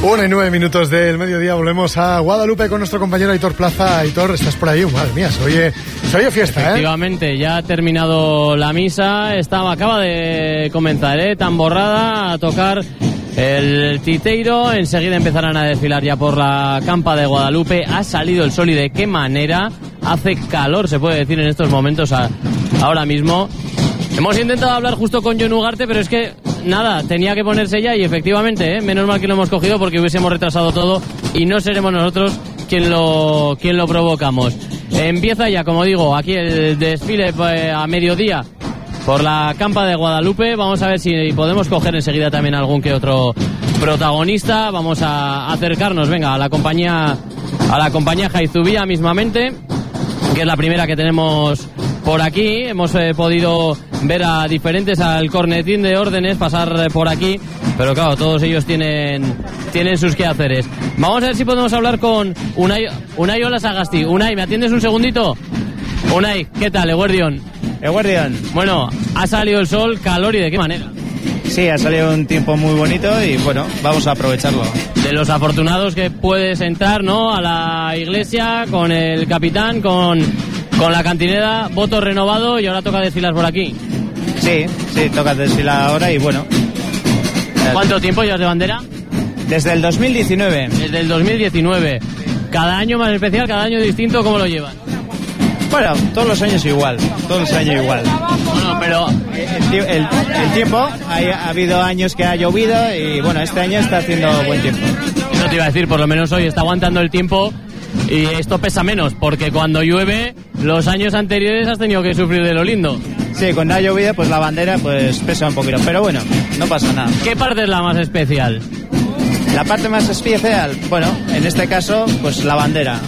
1:09 del mediodía, volvemos a Guadalupe con nuestro compañero Aitor Plaza. Aitor, estás por ahí, madre mía, se oye fiesta, Efectivamente, ya ha terminado la misa, acaba de comenzar, tamborrada, a tocar el titeiro, enseguida empezarán a desfilar ya por la campa de Guadalupe. Ha salido el sol y de qué manera, hace calor, se puede decir en estos momentos ahora mismo. Hemos intentado hablar justo con Jon Ugarte, pero es que nada, tenía que ponerse ya y efectivamente, menos mal que lo hemos cogido porque hubiésemos retrasado todo y no seremos nosotros quien lo provocamos. Empieza ya, como digo, aquí el desfile a mediodía por la campa de Guadalupe. Vamos a ver si podemos coger enseguida también algún que otro protagonista. Vamos a acercarnos, venga, a la compañía Jaizubía mismamente, que es la primera que tenemos por aquí. Hemos podido ver a diferentes al cornetín de órdenes pasar por aquí, pero claro, todos ellos tienen sus quehaceres. Vamos a ver si podemos hablar con Unai Olasagasti. Unai, ¿me atiendes un segundito? Unai, ¿qué tal, Eguerdión? Bueno, ha salido el sol, calor y de qué manera. Sí, ha salido un tiempo muy bonito y bueno, vamos a aprovecharlo. De los afortunados que puedes entrar, ¿no?, a la iglesia con el capitán, con la cantinera, voto renovado y ahora toca desfilar por aquí. Sí, toca desfilar ahora y bueno. ¿Cuánto tiempo llevas de bandera? Desde el 2019. Desde el 2019. Cada año más especial, cada año distinto, ¿cómo lo llevan? Bueno, todos los años igual. Bueno, pero el tiempo, ha habido años que ha llovido y bueno, este año está haciendo buen tiempo. Eso te iba a decir, por lo menos hoy está aguantando el tiempo y esto pesa menos, porque cuando llueve, los años anteriores has tenido que sufrir de lo lindo. Sí, cuando ha llovido, pues la bandera pues pesa un poquito, pero bueno, no pasa nada. ¿Qué parte es la más especial? La parte más especial, bueno, en este caso, pues la bandera.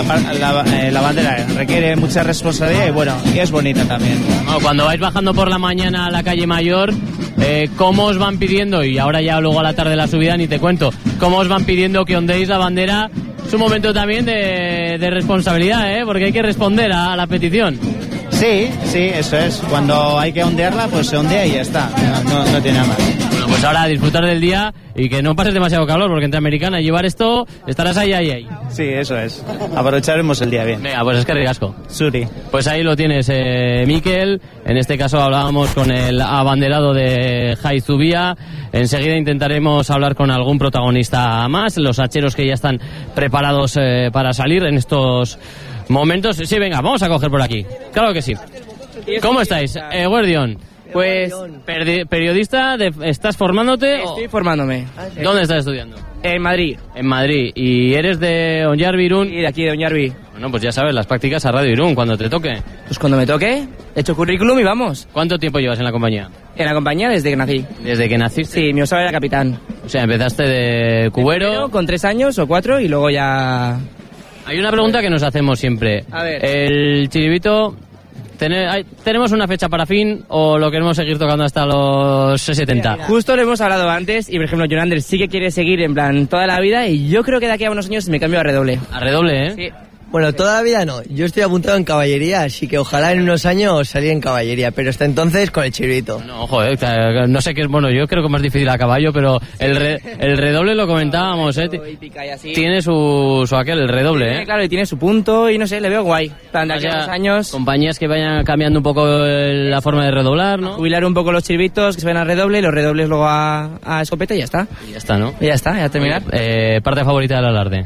La bandera requiere mucha responsabilidad y bueno, y es bonita también. Bueno, cuando vais bajando por la mañana a la calle Mayor, ¿cómo os van pidiendo? Y ahora ya luego a la tarde de la subida ni te cuento. ¿Cómo os van pidiendo que ondéis la bandera? Es un momento también de responsabilidad, porque hay que responder a la petición. Sí, eso es. Cuando hay que ondearla, pues se ondea y ya está. No tiene nada más. Bueno, pues ahora a disfrutar del día y que no pases demasiado calor, porque entre Americana y llevar esto, estarás ahí. Sí, eso es. Aprovecharemos el día bien. Venga, pues es que ricasco. Suri. Pues ahí lo tienes, Mikel. En este caso hablábamos con el abanderado de Jaizubía. Enseguida intentaremos hablar con algún protagonista más, los hacheros que ya están preparados para salir en estos momentos. Sí, venga, vamos a coger por aquí. Claro que sí. ¿Cómo estáis, Guardión? Pues periodista, ¿estás formándote? Estoy formándome. ¿Dónde estás estudiando? En Madrid. En Madrid. ¿Y eres de Onyarbi, Irún? Sí, de aquí de Onyarbi. Bueno, pues ya sabes, las prácticas a Radio Irún, cuando te toque. Pues cuando me toque, he hecho currículum y vamos. ¿Cuánto tiempo llevas en la compañía? En la compañía desde que nací. ¿Desde que naciste? Sí, mi osaba era capitán. O sea, empezaste de cubero. Con 3 años o 4 y luego ya... Hay una pregunta que nos hacemos siempre. A ver. El chiribito... ¿Tenemos una fecha para fin o lo queremos seguir tocando hasta los 70? Mira. Justo lo hemos hablado antes y, por ejemplo, Jonander sí que quiere seguir en plan toda la vida y yo creo que de aquí a unos años me cambio a redoble. ¿A redoble, Sí. Bueno, toda la vida no. Yo estoy apuntado en caballería, así que ojalá en unos años salga en caballería, pero hasta entonces con el chiribito. No, ojo, no sé qué es, bueno, yo creo que es más difícil a caballo, pero el redoble lo comentábamos, tiene su aquel, el redoble, Claro, y tiene su punto y no sé, le veo guay. De aquí a unos años... Compañías que vayan cambiando un poco la forma de redoblar, ¿no? Jubilar un poco los chiribitos, que se vayan a redoble, los redobles luego a escopeta y ya está. Y ya está, ¿no? Y ya está, ya terminar. Parte favorita del alarde.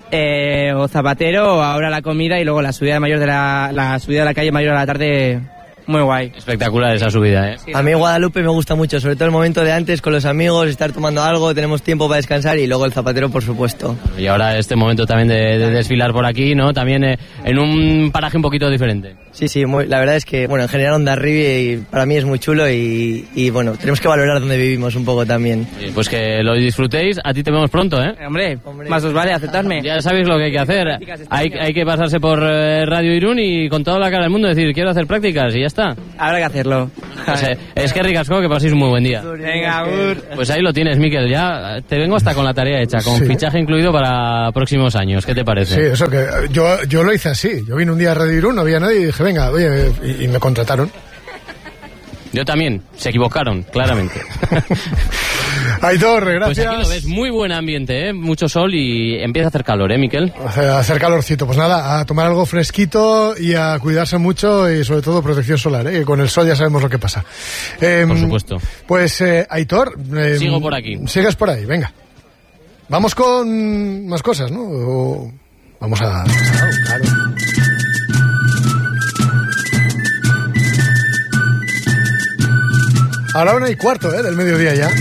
O zapatero, ahora la comida y luego la subida mayor de la subida de la calle Mayor a la tarde, muy guay. Espectacular esa subida, Sí. A mí Guadalupe me gusta mucho, sobre todo el momento de antes con los amigos, estar tomando algo, tenemos tiempo para descansar y luego el zapatero, por supuesto. Y ahora este momento también de desfilar por aquí, ¿no? También en un paraje un poquito diferente. Sí, la verdad es que, bueno, en general Hondarribia para mí es muy chulo y bueno, tenemos que valorar donde vivimos un poco también. Pues que lo disfrutéis, a ti te vemos pronto, ¿eh? Hombre, más os vale aceptarme. Ya sabéis lo que hay que hacer, hay que pasarse por Radio Irún y con toda la cara del mundo decir, quiero hacer prácticas y ya está. Habrá que hacerlo. Pues, es que ricasco, que paséis un muy buen día. Venga, pues ahí lo tienes, Mikel, ya te vengo hasta con la tarea hecha, con fichaje incluido para próximos años, ¿qué te parece? Sí, eso que yo lo hice así, yo vine un día a Radio Irún, no había nadie y dije, venga, oye, y me contrataron. Yo también, se equivocaron, claramente. Aitor, gracias. Pues aquí lo ves, muy buen ambiente, mucho sol y empieza a hacer calor, Miquel. A hacer calorcito, pues nada, a tomar algo fresquito y a cuidarse mucho y sobre todo protección solar, que con el sol ya sabemos lo que pasa. Por supuesto. Pues Aitor, sigo por aquí. Sigues por ahí, venga. Vamos con más cosas, ¿no? Vamos a... Claro. A la 1:15 del mediodía ya.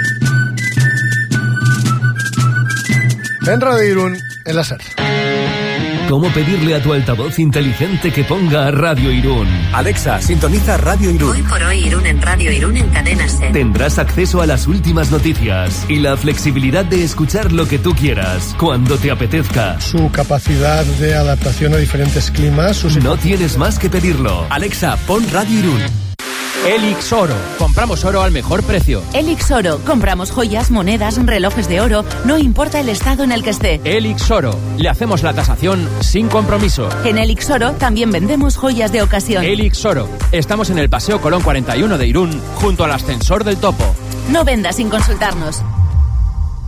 En Radio Irún, en la SER. ¿Cómo pedirle a tu altavoz inteligente que ponga Radio Irún? Alexa, sintoniza Radio Irún. Hoy por hoy Irún en Radio Irún en Cadena SER. Tendrás acceso a las últimas noticias y la flexibilidad de escuchar lo que tú quieras, cuando te apetezca. Su capacidad de adaptación a diferentes climas. No tienes más que pedirlo. Alexa, pon Radio Irún. Elix Oro. Compramos oro al mejor precio. Elix Oro. Compramos joyas, monedas, relojes de oro, no importa el estado en el que esté. Elix Oro. Le hacemos la tasación sin compromiso. En Elix Oro también vendemos joyas de ocasión. Elix Oro. Estamos en el Paseo Colón 41 de Irún, junto al ascensor del Topo. No vendas sin consultarnos.